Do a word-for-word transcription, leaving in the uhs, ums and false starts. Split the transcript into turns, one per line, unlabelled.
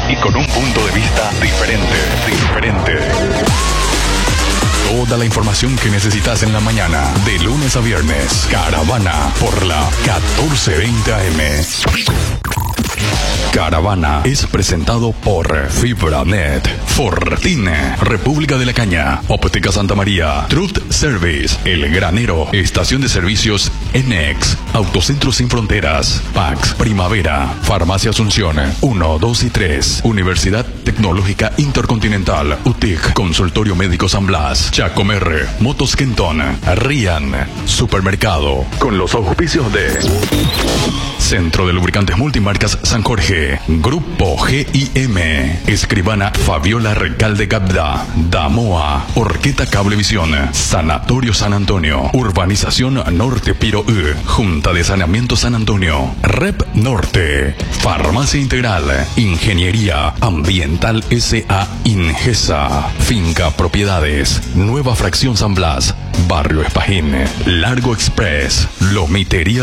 y con un punto de vista diferente, diferente. Toda la información que necesitas en la mañana, de lunes a viernes. Caravana por la catorce veinte A M. Caravana es presentado por FibraNet, Fortine, República de la Caña, Óptica Santa María, Truth Service, El Granero, Estación de Servicios Enex, Autocentro Sin Fronteras, Pax, Primavera, Farmacia Asunción, uno, dos y tres, Universidad Tecnológica Intercontinental, U T I C, Consultorio Médico San Blas, Chacomer, Motos Kenton, Rian, Supermercado, con los auspicios de Centro de Lubricantes Multimarcas San Jorge, Grupo G I M, Escribana Fabiola Recalde Capda, Damoa, Orqueta Cablevisión, Sanatorio San Antonio, Urbanización Norte Piro U, Junta de Saneamiento San Antonio, Rep Norte, Farmacia Integral, Ingeniería Ambiental S A Ingesa, Finca Propiedades, Nueva Fracción San Blas, Barrio Espajín, Largo Express, Lomitería